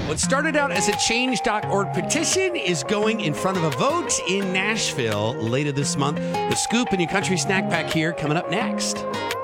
What started out as a change.org petition is going in front of a vote in Nashville later this month. The Scoop and your country snack pack here coming up next.